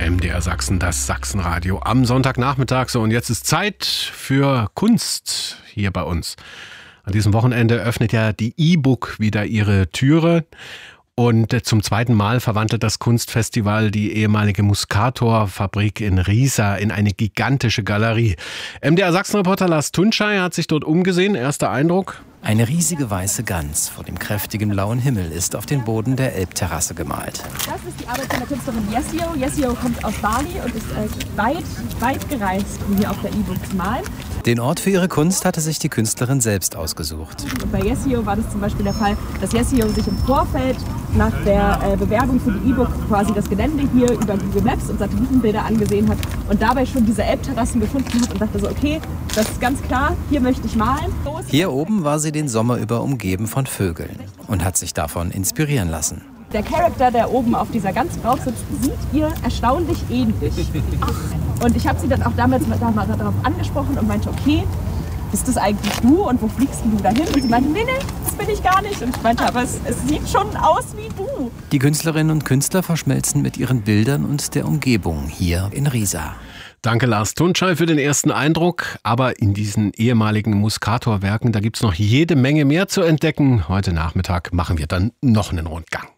MDR Sachsen, das Sachsenradio am Sonntagnachmittag. So, und jetzt ist Zeit für Kunst hier bei uns. An diesem Wochenende öffnet ja die E-Book wieder ihre Türe. Und zum zweiten Mal verwandelt das Kunstfestival die ehemalige Muscator-Fabrik in Riesa in eine gigantische Galerie. MDR Sachsen-Reporter Lars Tunczaj hat sich dort umgesehen. Erster Eindruck? Eine riesige weiße Gans vor dem kräftigen blauen Himmel ist auf den Boden der Elbterrasse gemalt. Das ist die Arbeit von der Künstlerin Yesio. Yesio kommt aus Bali und ist weit gereist, um hier auf der E-Book zu malen. Den Ort für ihre Kunst hatte sich die Künstlerin selbst ausgesucht. Und bei Yesio war das zum Beispiel der Fall, dass Yesio sich im Vorfeld nach der Bewerbung für die E-Book quasi das Gelände hier über Google Maps und Satellitenbilder angesehen hat und dabei schon diese Elbterrassen gefunden hat und dachte so, okay, das ist ganz klar, hier möchte ich malen. Hier oben war sie den Sommer über umgeben von Vögeln und hat sich davon inspirieren lassen. Der Charakter, der oben auf dieser Gans drauf sitzt, sieht ihr erstaunlich ähnlich. Und ich habe sie dann auch damals darauf angesprochen und meinte, okay, bist das eigentlich du und wo fliegst du dahin? Und sie meinte, nee, das bin ich gar nicht. Und ich meinte, aber es sieht schon aus wie du. Die Künstlerinnen und Künstler verschmelzen mit ihren Bildern und der Umgebung hier in Riesa. Danke Lars Tunczaj für den ersten Eindruck. Aber in diesen ehemaligen Muscator-Werken, da gibt's noch jede Menge mehr zu entdecken. Heute Nachmittag machen wir dann noch einen Rundgang.